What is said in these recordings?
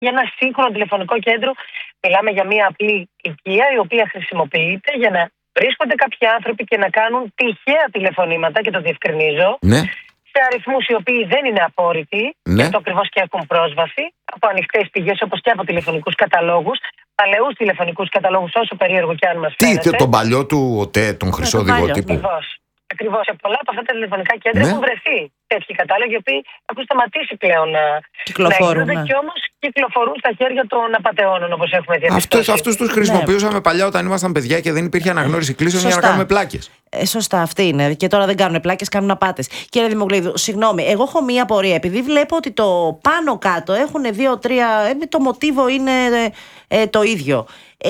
για ένα σύγχρονο τηλεφωνικό κέντρο. Μιλάμε για μια απλή οικία η οποία χρησιμοποιείται για να βρίσκονται κάποιοι άνθρωποι και να κάνουν τυχαία τηλεφωνήματα, και το διευκρινίζω, σε αριθμούς οι οποίοι δεν είναι απόρριτοι, και αυτό ακριβώς και έχουν πρόσβαση από ανοιχτές πηγές, όπως και από τηλεφωνικούς καταλόγους, παλαιούς τηλεφωνικούς καταλόγους, όσο περίεργο και αν μας φαίνεται. Τι, τον παλιό του ΟΤΕ, τον χρυσό οδηγό τύπου. Ακριβώς. Σε πολλά από αυτά τα τηλεφωνικά κέντρα έχουν βρεθεί τέτοιοι κατάλογοι, οι οποίοι έχουν σταματήσει πλέον να εκδίδονται και όμως κυκλοφορούν στα χέρια των απατεώνων, όπως έχουμε διαπιστώσει. Αυτούς τους χρησιμοποιούσαμε παλιά όταν ήμασταν παιδιά και δεν υπήρχε αναγνώριση κλήσεων για να κάνουμε πλάκες. Σωστά, αυτή είναι. Και τώρα δεν κάνουν πλάκες, κάνουν απάτες. Κύριε Δημοκλείδου, συγγνώμη, εγώ έχω μία απορία. Επειδή βλέπω ότι το πάνω κάτω έχουν 2-3, το μοτίβο είναι το ίδιο.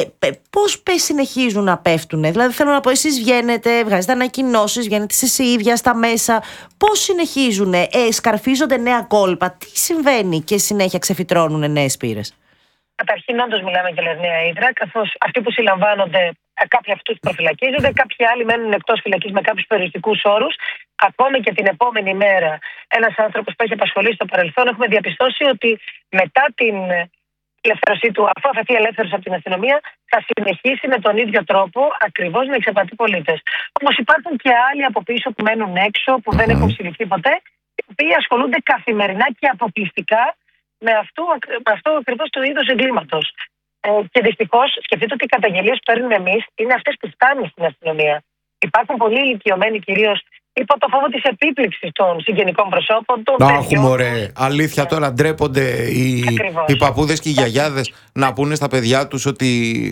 Πώς συνεχίζουν να πέφτουν? Δηλαδή, θέλω να πω, εσείς βγαίνετε, βγάζετε ανακοινώσεις, βγαίνετε εσείς οι ίδια στα μέσα. Πώς συνεχίζουν, σκαρφίζονται νέα κόλπα? Τι συμβαίνει και συνέχεια ξεφυτρώνουν νέες πύρες? Καταρχήν, όντως μιλάμε για λερναία ύδρα, καθώς αυτοί που συλλαμβάνονται, κάποιοι αυτούς προφυλακίζονται, κάποιοι άλλοι μένουν εκτός φυλακής με κάποιους περιοριστικούς όρους. Ακόμη και την επόμενη μέρα, ένας άνθρωπος που έχει απασχολήσει στο παρελθόν, έχουμε διαπιστώσει ότι μετά την ελευθέρωσή του, αφού αφαιθεί ελεύθερος από την αστυνομία, θα συνεχίσει με τον ίδιο τρόπο ακριβώς να εξαπατεί πολίτες. Όμως υπάρχουν και άλλοι από πίσω που μένουν έξω, που δεν έχουν συλληφθεί ποτέ, οι οποίοι ασχολούνται καθημερινά και αποκλειστικά με αυτό ακριβώς το είδος εγκλήματος. Και δυστυχώς, σκεφτείτε ότι οι καταγγελίες που παίρνουμε εμείς είναι αυτές που φτάνουν στην αστυνομία. Υπάρχουν πολλοί ηλικιωμένοι, κυρίως υπό το φόβο της επίπληξης των συγγενικών προσώπων. Αχ, μωρέ, αλήθεια τώρα ντρέπονται οι παππούδες και οι γιαγιάδες να πούνε στα παιδιά τους ότι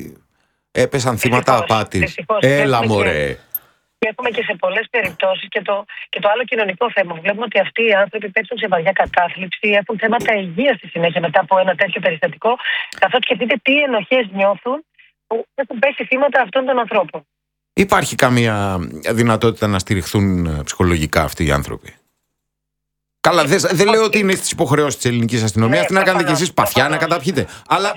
έπεσαν θύματα απάτης. Έλα, μωρέ. Και έχουμε και σε πολλές περιπτώσεις και το άλλο κοινωνικό θέμα. Βλέπουμε ότι αυτοί οι άνθρωποι πέφτουν σε βαριά κατάθλιψη, έχουν θέματα υγείας στη συνέχεια μετά από ένα τέτοιο περιστατικό. Καθώς σκεφτείτε τι ενοχές νιώθουν που έχουν πέσει θύματα αυτών των ανθρώπων. Υπάρχει καμία δυνατότητα να στηριχθούν ψυχολογικά αυτοί οι άνθρωποι? Καλά, δεν λέω ότι είναι στις υποχρεώσεις της ελληνικής αστυνομίας. Τι να κάνετε κι εσείς, παθιά να καταπιείτε. Αλλά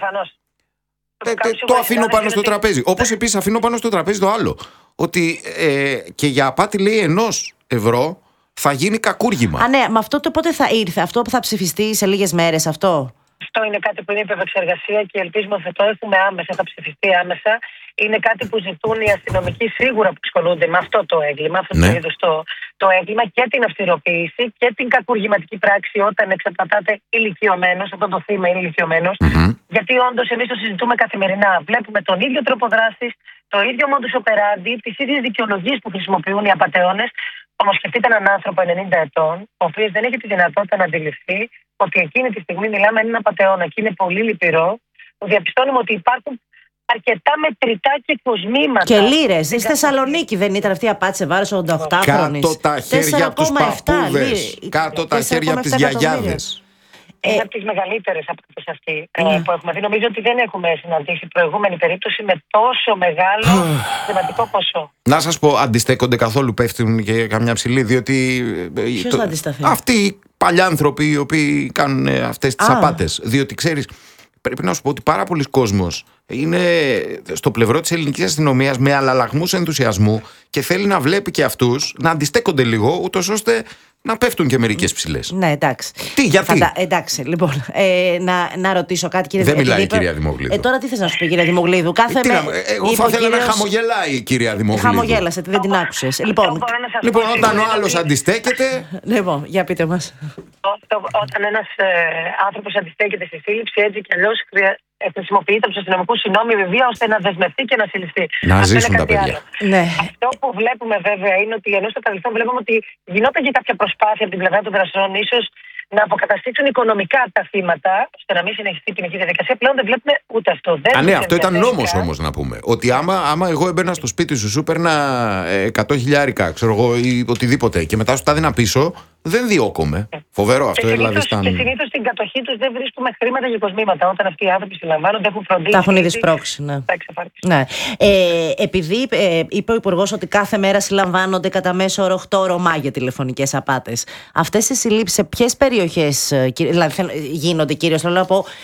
το αφήνω πάνω στο τραπέζι. Όπως επίσης αφήνω πάνω στο τραπέζι το άλλο. Ότι και για απάτη, λέει, 1 ευρώ θα γίνει κακούργημα. Ναι, με αυτό το πότε θα ήρθε? Αυτό που θα ψηφιστεί σε λίγες μέρες, αυτό? Αυτό είναι κάτι που είναι υπερεξεργασία και ελπίζουμε ότι θα το έχουμε άμεσα, θα ψηφιστεί άμεσα. Είναι κάτι που ζητούν οι αστυνομικοί σίγουρα που ασχολούνται με αυτό το έγκλημα, αυτό το είδος το έγκλημα, και την αυστηροποίηση και την κακουργηματική πράξη όταν εξαπατάτε ηλικιωμένος, όταν το θύμα είναι ηλικιωμένος. Γιατί όντως εμείς το συζητούμε καθημερινά. Βλέπουμε τον ίδιο τρόπο δράσης, το ίδιο modus operandi, τις ίδιες δικαιολογίες που χρησιμοποιούν οι απατεώνες. Όμως σκεφτείτε έναν άνθρωπο 90 ετών, ο οποίος δεν έχει τη δυνατότητα να αντιληφθεί ότι εκείνη τη στιγμή μιλάμε έναν απατεώνα και είναι πολύ λυπηρό, που διαπιστώνουμε ότι υπάρχουν αρκετά μετρητά και κοσμήματα. Και λίρες. Στη Θεσσαλονίκη δεν ήταν αυτή η απάτη σε βάρος 88χρονης? Κάτω τα χέρια από τους παππούδες, κάτω τα χέρια από τις γιαγιάδες. Είναι από τις μεγαλύτερες απάτες αυτή που έχουμε δει. Νομίζω ότι δεν έχουμε συναντήσει προηγούμενη περίπτωση με τόσο μεγάλο θεματικό ποσό. Να σας πω, αντιστέκονται καθόλου, πέφτουν και καμιά ψηλή? Διότι ποιος θα αντισταθεί? αυτοί οι παλιάνθρωποι οι οποίοι κάνουν αυτές τις απάτες. Διότι ξέρεις, πρέπει να σου πω ότι πάρα πολλοί κόσμος είναι στο πλευρό της ελληνικής αστυνομίας με αλλαλαγμούς ενθουσιασμού και θέλει να βλέπει και αυτούς να αντιστέκονται λίγο, ούτως ώστε να πέφτουν και μερικές ψηλές. Ναι, εντάξει. Τι, γιατί? Εντάξει, λοιπόν, να ρωτήσω κάτι, κύριε Δημοκλείδου. Δεν μιλάει η κυρία Δημοκλείδου. Τώρα τι θες να σου πει, κύριε Δημοκλείδου? Εγώ θα ήθελα να χαμογελάει η κυρία Δημοκλείδου. Χαμογέλασε, δεν την άκουσες. Λοιπόν, όταν ο άλλος αντιστέκεται. Λοιπόν, για πείτε μας. Όταν ένας άνθρωπος αντιστέκεται στη σύλληψη, έτσι κι αλλιώς χρησιμοποιείται από τους αστυνομικούς βία ώστε να δεσμευτεί και να συλληφθεί. Να ζήσουν τα παιδιά. Ναι. Αυτό που βλέπουμε βέβαια είναι ότι ενώ στο παρελθόν βλέπουμε ότι γινόταν και κάποια προσπάθεια από την πλευρά των δραστών, ίσως να αποκαταστήσουν οικονομικά τα θύματα, ώστε να μην συνεχιστεί η ποινική διαδικασία. Πλέον δεν βλέπουμε ούτε αυτό. Ναι, αυτό ήταν νόμος όμως, να πούμε. Ότι άμα εγώ έμπαινα στο σπίτι σου παίρνα 100.000, ξέρω εγώ, ή οτιδήποτε, και μετά σου τα δίνα πίσω, δεν διώκομαι. Φοβερό αυτό, δηλαδή. Και συνήθως στην κατοχή τους δεν βρίσκουμε χρήματα για κοσμήματα. Όταν αυτοί οι άνθρωποι συλλαμβάνονται, έχουν φροντίσει. Τα έχουν ήδη σπρώξει, ναι. Επειδή είπε ο Υπουργός ότι κάθε μέρα συλλαμβάνονται κατά μέσο όρο 8 Ρωμά για τηλεφωνικές απάτες. Αυτές οι συλλήψεις σε ποιες περιοχές δηλαδή, γίνονται κυρίως? Θέλω να πω.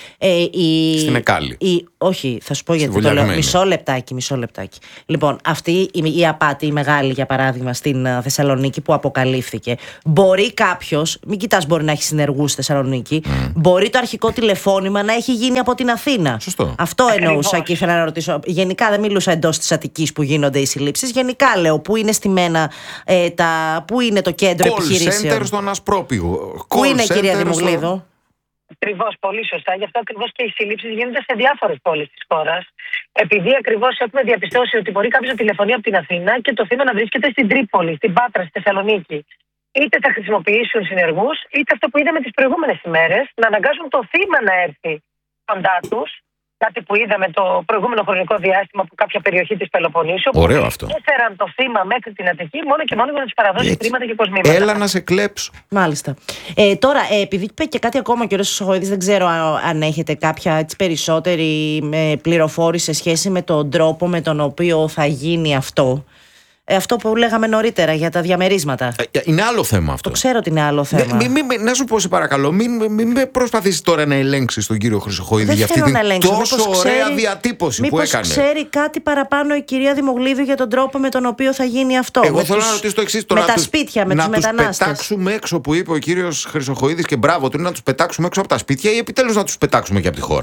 Στην Εκάλη. Όχι, θα σου πω γιατί το λέω. Μισό λεπτάκι. Λοιπόν, αυτή η απάτη, η μεγάλη για παράδειγμα στην Θεσσαλονίκη που αποκαλύφθηκε, μπορεί μπορεί κάποιος, μην κοιτάς, μπορεί να έχει συνεργούς στη Θεσσαλονίκη, μπορεί το αρχικό τηλεφώνημα να έχει γίνει από την Αθήνα. Σωστό. Αυτό εννοούσα και ήθελα να ρωτήσω. Γενικά δεν μιλούσα εντός της Αττικής που γίνονται οι συλλήψεις. Γενικά λέω, πού είναι στημένα πού είναι το κέντρο επιχειρήσεων. Call center στον Ασπρόπηγο. Πού είναι, κυρία Δημοκλείδου? Ακριβώς, πολύ σωστά. Γι' αυτό ακριβώς και οι συλλήψεις γίνονται σε διάφορες πόλεις της χώρας. Επειδή ακριβώς έχουμε διαπιστώσει ότι μπορεί κάποιος να τηλεφωνεί από την Αθήνα και το θύμα να βρίσκεται στην Τρίπολη, στην Πάτρα, στη Θεσσαλονίκη. Είτε θα χρησιμοποιήσουν συνεργούς, είτε αυτό που είδαμε τις προηγούμενες ημέρες, να αναγκάσουν το θύμα να έρθει κοντά τους. Κάτι που είδαμε το προηγούμενο χρονικό διάστημα από κάποια περιοχή της Πελοποννήσου. Ωραίο αυτό. Έφεραν το θύμα μέχρι την Αττική μόνο και μόνο για να τους παραδώσει χρήματα και κοσμήματα. Έλα να σε κλέψω. Μάλιστα. Τώρα, επειδή είπε και κάτι ακόμα ο κ. Χρυσοχοΐδης, δεν ξέρω αν έχετε κάποια περισσότερη πληροφόρηση σε σχέση με τον τρόπο με τον οποίο θα γίνει αυτό. Αυτό που λέγαμε νωρίτερα για τα διαμερίσματα. Είναι άλλο θέμα αυτό. Το ξέρω ότι είναι άλλο θέμα. Να σου πω, σε παρακαλώ, μην προσπαθήσεις τώρα να ελέγξεις τον κύριο Χρυσοχοΐδη για αυτή την τόσο ωραία διατύπωση που έκανε. Μήπως ξέρει κάτι παραπάνω η κυρία Δημοκλείδου για τον τρόπο με τον οποίο θα γίνει αυτό? Εγώ θέλω να ρωτήσω το εξής. Με τα σπίτια, με τους μετανάστες. Να τους πετάξουμε έξω, που είπε ο κύριος Χρυσοχοΐδης, και μπράβο του, είναι να τους πετάξουμε έξω από τα σπίτια ή επιτέλους να τους πετάξουμε και από τη χώρα?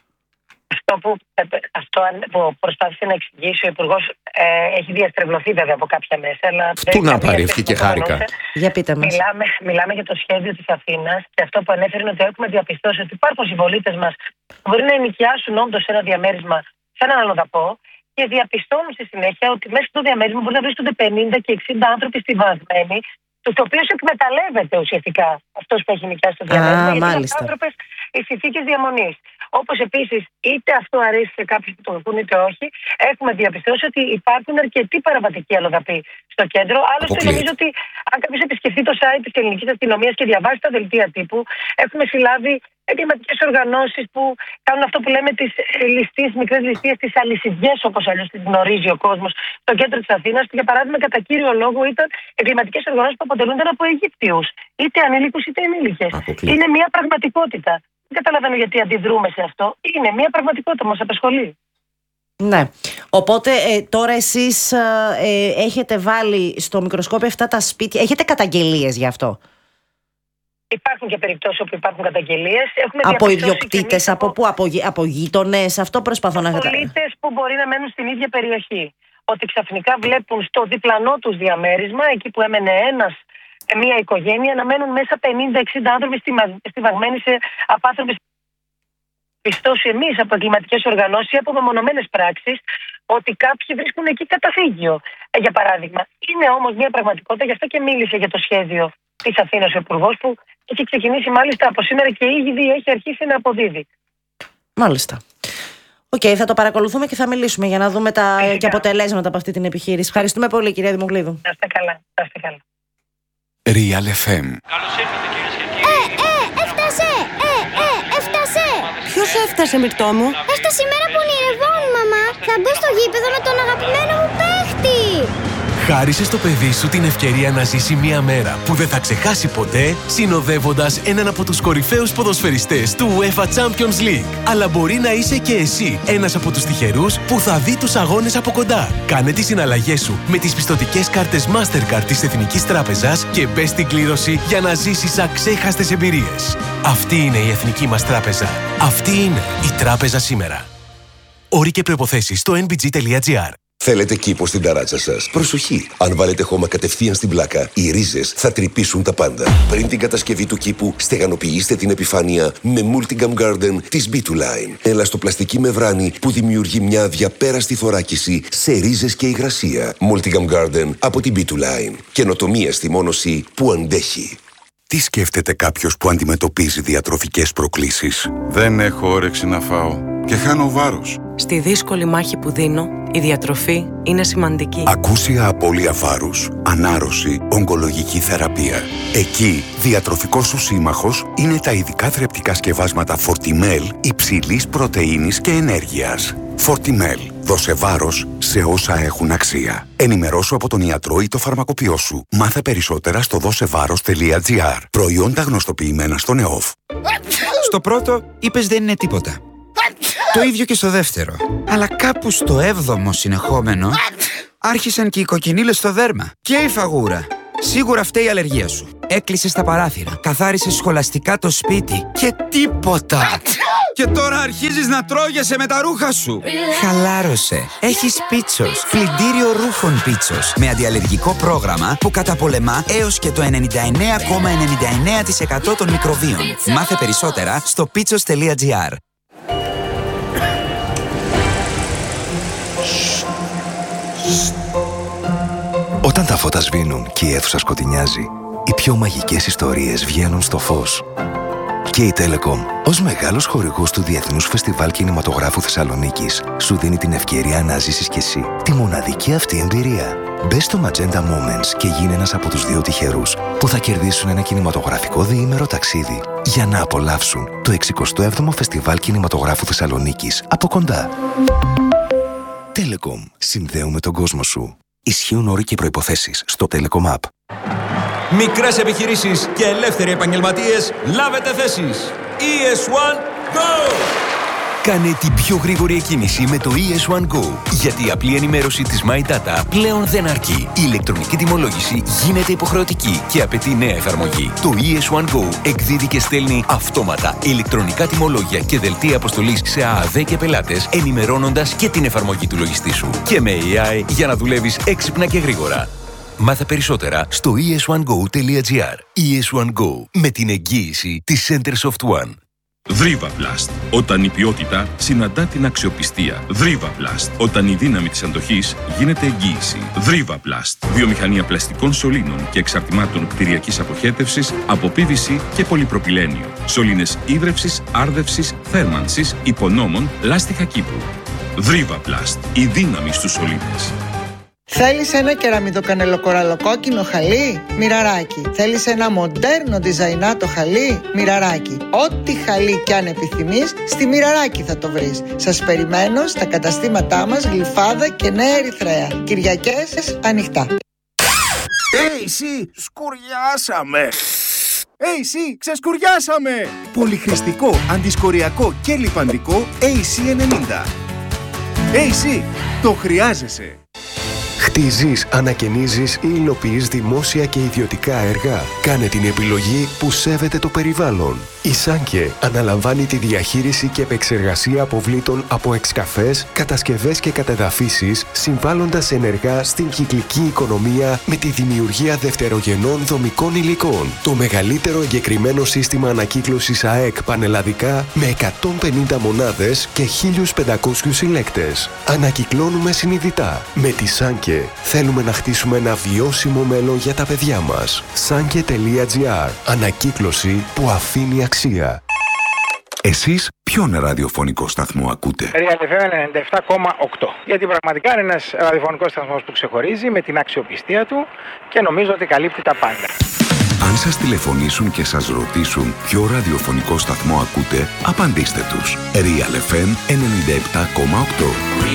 Αυτό που προσπάθησε να εξηγήσει ο Υπουργός έχει διαστρεβλωθεί βέβαια από κάποια μέσα. Αυτού να παρεύχει και χάρηκα. Για πείτε μας. Μιλάμε για το σχέδιο της Αθήνας και αυτό που ανέφερε είναι ότι έχουμε διαπιστώσει ότι υπάρχουν συμπολίτες μας που μπορεί να ενοικιάσουν όντως ένα διαμέρισμα σε έναν αλλοδαπό και διαπιστώνουν στη συνέχεια ότι μέσα στο διαμέρισμα μπορεί να βρίσκονται 50 και 60 άνθρωποι στιβαγμένοι, τους οποίους εκμεταλλεύεται ουσιαστικά αυτός που έχει νοικιάσει το διαμέρισμα, γιατί είναι άνθρωπες οι συνθήκες διαμονής. Όπως επίσης, είτε αυτό αρέσει σε κάποιους που το δουν είτε όχι, έχουμε διαπιστώσει ότι υπάρχουν αρκετοί παραβατικοί αλλοδαποί στο κέντρο. Άλλωστε, νομίζω ότι αν κάποιος επισκεφτεί το site της ελληνικής αστυνομίας και διαβάσει τα δελτία τύπου, έχουμε συλλάβει εγκληματικές οργανώσεις που κάνουν αυτό που λέμε τις ληστείες, μικρές ληστείες, τις αλυσιδιές, όπως αλλιώς τις γνωρίζει ο κόσμος, στο κέντρο της Αθήνας, που για παράδειγμα κατά κύριο λόγο ήταν εγκληματικές οργανώσεις που αποτελούνταν από Αιγύπτιους, είτε ανήλικους είτε ενήλικες. Είναι μια πραγματικότητα. Δεν καταλαβαίνω γιατί αντιδρούμε σε αυτό. Είναι μια πραγματικότητα που μας απασχολεί. Ναι. Οπότε τώρα εσείς έχετε βάλει στο μικροσκόπιο αυτά τα σπίτια. Έχετε καταγγελίες γι' αυτό? Υπάρχουν και περιπτώσεις όπου υπάρχουν καταγγελίες. Από ιδιοκτήτες, από πού? Από γείτονες? Αυτό προσπαθώ να καταλάβω. Πολίτες που μπορεί να μένουν στην ίδια περιοχή. Ότι ξαφνικά βλέπουν στο διπλανό τους διαμέρισμα, εκεί που έμενε μια οικογένεια, να μένουν μέσα 50-60 άνθρωποι στιβαγμένοι σε απάνθρωπες πιστώσεις εμείς από εγκληματικές οργανώσεις ή από μεμονωμένες πράξεις, ότι κάποιοι βρίσκουν εκεί καταφύγιο. Για παράδειγμα. Είναι όμως μια πραγματικότητα, γι' αυτό και μίλησε για το σχέδιο της Αθήνας ο Υπουργός, που έχει ξεκινήσει μάλιστα από σήμερα και ήδη έχει αρχίσει να αποδίδει. Μάλιστα. Θα το παρακολουθούμε και θα μιλήσουμε για να δούμε και αποτελέσματα από αυτή την επιχείρηση. Ευχαριστούμε πολύ, κυρία Δημοκλείδου. Να είστε καλά. Real FM. Καλώς ήρθατε, κυρίες και κύριοι. Έφτασε! Έφτασε! Ποιος έφτασε, Μυρτώ μου? Έφτασε η μέρα που ονειρευόμουν, μαμά. Θα μπω στο γήπεδο με τον αγαπημένο μου παίχτη. Χάρισε στο παιδί σου την ευκαιρία να ζήσει μια μέρα που δεν θα ξεχάσει ποτέ, συνοδεύοντας έναν από τους κορυφαίους ποδοσφαιριστές του UEFA Champions League. Αλλά μπορεί να είσαι και εσύ ένας από τους τυχερούς που θα δει τους αγώνες από κοντά. Κάνε τις συναλλαγές σου με τις πιστωτικές κάρτες Mastercard της Εθνικής Τράπεζας και μπες στην κλήρωση για να ζήσεις αξέχαστες εμπειρίες. Αυτή είναι η Εθνική μας Τράπεζα. Αυτή είναι η Τράπεζα σήμερα. Όροι και προϋποθέσεις στο nbg.gr. Θέλετε κήπο στην ταράτσα σας? Προσοχή! Αν βάλετε χώμα κατευθείαν στην πλάκα, οι ρίζες θα τρυπήσουν τα πάντα. Πριν την κατασκευή του κήπου, στεγανοποιήστε την επιφάνεια με Multigam Garden της B2Line. Ελαστοπλαστική μεμβράνη που δημιουργεί μια αδιαπέραστη θωράκιση σε ρίζες και υγρασία. Multigam Garden από την B2Line. Καινοτομία στη μόνωση που αντέχει. Τι σκέφτεται κάποιος που αντιμετωπίζει διατροφικές προκλήσεις? Δεν έχω όρεξη να φάω και χάνω βάρος. Στη δύσκολη μάχη που δίνω, η διατροφή είναι σημαντική. Ακούσια απώλεια βάρους, ανάρρωση, ογκολογική θεραπεία. Εκεί, διατροφικός σου σύμμαχος είναι τα ειδικά θρεπτικά σκευάσματα Fortimel υψηλής πρωτεΐνης και ενέργειας. Fortimel. Δώσε βάρος σε όσα έχουν αξία. Ενημερώσου από τον ιατρό ή το φαρμακοποιό σου. Μάθε περισσότερα στο δώσεβάρος.gr. Προϊόντα γνωστοποιημένα στον ΕΟΦ. Στο πρώτο είπες δεν είναι τίποτα. Το ίδιο και στο δεύτερο. Αλλά κάπου στο 7ο συνεχόμενο άρχισαν και οι κοκκινίλες στο δέρμα και η φαγούρα. Σίγουρα φταίει η αλλεργία σου. Έκλεισες τα παράθυρα, καθάρισες σχολαστικά το σπίτι και τίποτα. Και τώρα αρχίζεις να τρώγεσαι με τα ρούχα σου. Χαλάρωσε. Έχεις Πίτσος. Πλυντήριο ρούχων Πίτσος. Με αντιαλλεργικό πρόγραμμα που καταπολεμά έως και το 99,99% των μικροβίων. Μάθε περισσότερα στο pitsos.gr. Όταν τα φώτα σβήνουν και η αίθουσα σκοτεινιάζει, οι πιο μαγικές ιστορίες βγαίνουν στο φως. Και η Telecom, ως μεγάλος χορηγός του Διεθνούς Φεστιβάλ Κινηματογράφου Θεσσαλονίκης, σου δίνει την ευκαιρία να ζήσεις κι εσύ τη μοναδική αυτή εμπειρία. Μπες στο Magenta Moments και γίνε ένας από τους 2 τυχερούς που θα κερδίσουν ένα κινηματογραφικό διήμερο ταξίδι για να απολαύσουν το 67ο Φεστιβάλ Κινηματογράφου Θεσσαλονίκης από κοντά. Telecom. Συνδέουμε τον κόσμο σου. Ισχύουν όροι και προϋποθέσεις στο Telecom App. Μικρές επιχειρήσεις και ελεύθεροι επαγγελματίες, λάβετε θέσεις. ES1 Go! Κάνε την πιο γρήγορη εκκίνηση με το ES1 Go. Γιατί η απλή ενημέρωση της My Data πλέον δεν αρκεί. Η ηλεκτρονική τιμολόγηση γίνεται υποχρεωτική και απαιτεί νέα εφαρμογή. Το ES1 Go εκδίδει και στέλνει αυτόματα ηλεκτρονικά τιμολόγια και δελτία αποστολής σε ΑΑΔ και πελάτες, ενημερώνοντας και την εφαρμογή του λογιστή σου. Και με AI για να δουλεύεις έξυπνα και γρήγορα. Μάθε περισσότερα στο es1go.gr. ES1 Go, με την εγγύηση της Centersoft One. Δρίβα-Πλαστ. Όταν η ποιότητα συναντά την αξιοπιστία. Δρίβα-Πλαστ. Όταν η δύναμη της αντοχής γίνεται εγγύηση. Δρίβα-Πλαστ. Βιομηχανία πλαστικών σωλήνων και εξαρτημάτων κτηριακής αποχέτευσης από PVC και πολυπροπυλένιο. Σωλήνες ίδρευσης, άρδευσης, θέρμανσης, υπονόμων, λάστιχα κήπου. Δρίβα-Πλαστ. Η δύναμη στους σωλήνες. Θέλεις ένα κεραμιδοκανελοκοραλοκόκκινο χαλί? Μοιραράκι. Θέλεις ένα μοντέρνο διζαϊνάτο χαλί? Μοιραράκι. Ό,τι χαλί κι αν επιθυμείς, στη Μοιραράκι θα το βρεις. Σας περιμένω στα καταστήματά μας Γλυφάδα και Νέα Ερυθρέα. Κυριακές ανοιχτά. Εσύ, σκουριάσαμε! AC, ξεσκουριάσαμε! Πολυχρηστικό, αντισκοριακό και λιπαντικό AC90. AC, το χρειάζεσαι! Χτίζεις, ανακαινίζεις ή υλοποιείς δημόσια και ιδιωτικά έργα. Κάνε την επιλογή που σέβεται το περιβάλλον. Η Σάνκε αναλαμβάνει τη διαχείριση και επεξεργασία αποβλήτων από εξκαφές, κατασκευές και κατεδαφίσεις, συμβάλλοντας ενεργά στην κυκλική οικονομία με τη δημιουργία δευτερογενών δομικών υλικών. Το μεγαλύτερο εγκεκριμένο σύστημα ανακύκλωσης ΑΕΚ πανελλαδικά με 150 μονάδες και 1.500 συλλέκτες. Ανακυκλώνουμε συνειδητά. Με τη Σάνκε θέλουμε να χτίσουμε ένα βιώσιμο μέλλον για τα παιδιά μας. Sanke.gr. Ανακύκλωση που αφήνει αξία. Εσείς ποιον ραδιοφωνικό σταθμό ακούτε? Real FM 97,8. Γιατί πραγματικά είναι ένας ραδιοφωνικός σταθμός που ξεχωρίζει με την αξιοπιστία του και νομίζω ότι καλύπτει τα πάντα. Αν σας τηλεφωνήσουν και σας ρωτήσουν ποιο ραδιοφωνικό σταθμό ακούτε, απαντήστε τους. Real FM 97,8.